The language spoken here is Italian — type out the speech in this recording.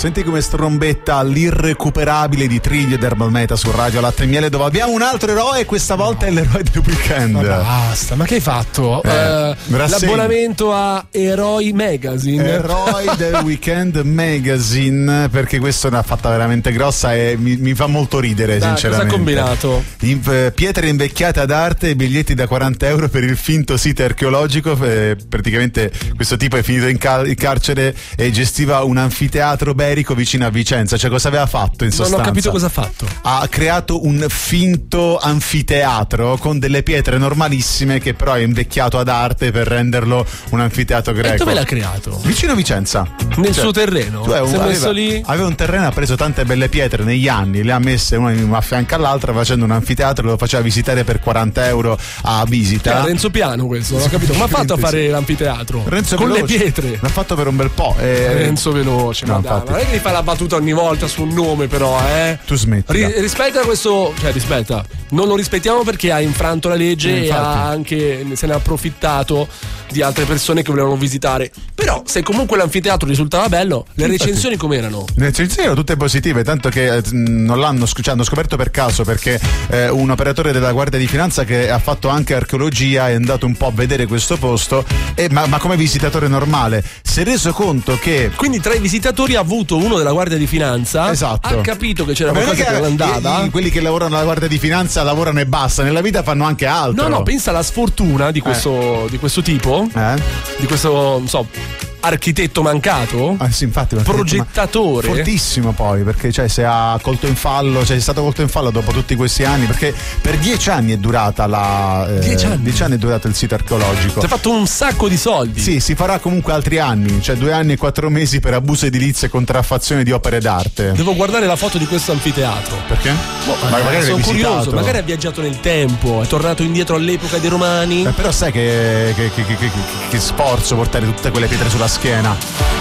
senti come strombetta l'irrecuperabile di Triglio ed Erbalmeta su Radio Latte e Miele, dove abbiamo un altro eroe e questa volta è l'eroe del weekend. Ma basta, ma che hai fatto? L'abbonamento a Eroi Magazine. Eroi del Weekend Magazine, perché questo ne ha fatta veramente grossa e mi fa molto ridere, sinceramente. Cosa ha combinato? Pietre invecchiate ad arte e biglietti da 40 euro per il finto sito archeologico. Praticamente questo tipo è finito in carcere e gestiva un anfiteatro berico vicino a Vicenza. Cioè, cosa aveva fatto in sostanza? Non ho capito cosa ha fatto. Ha creato un finto anfiteatro con delle pietre normalissime che però è invecchiato ad arte per renderlo un anfiteatro greco. E dove l'ha creato? Vicino a Vicenza. Nel suo terreno? Messo lì? Aveva un terreno, ha preso tante belle pietre negli anni, le ha messe una a fianco all'altra facendo un anfiteatro, lo faceva visitare per 40 euro a visita. Renzo Piano questo, non ho capito. Ma ha fatto a fare l'anfiteatro? Renzo con Veloce. Le pietre. L'ha fatto per un bel po'. Renzo Veloce, no, ma non è che mi fa la battuta ogni volta su un nome, però, Tu smetti. Rispetta questo, cioè rispetta. Non lo rispettiamo perché ha infranto la legge e ha anche se ne ha approfittato di altre persone che volevano visitare. Però se comunque l'anfiteatro risultava bello, le recensioni com'erano? Le recensioni erano tutte positive, tanto che non l'hanno hanno scoperto per caso, perché un operatore della Guardia di Finanza che ha fatto anche archeologia è andato un po' a vedere questo posto ma come visitatore normale si è reso conto che quindi tra i visitatori ha avuto uno della Guardia di Finanza. Esatto. Ha capito che c'era qualcosa che non andava. Quelli che lavorano alla Guardia di Finanza lavorano e basta, nella vita fanno anche altro. No, pensa alla sfortuna di questo tipo, di questo, non so, architetto mancato? Sì, infatti, progettatore fortissimo, poi perché cioè se ha colto in fallo, cioè è stato colto in fallo dopo tutti questi anni, perché per 10 anni è durata 10 anni è durato il sito archeologico. Si è fatto un sacco di soldi. Sì, si farà comunque altri anni, cioè 2 anni e 4 mesi per abuso edilizio e contraffazione di opere d'arte. Devo guardare la foto di questo anfiteatro. Perché? Magari sono curioso, magari ha viaggiato nel tempo, è tornato indietro all'epoca dei Romani. Però sai che sforzo portare tutte quelle pietre sulla schiena.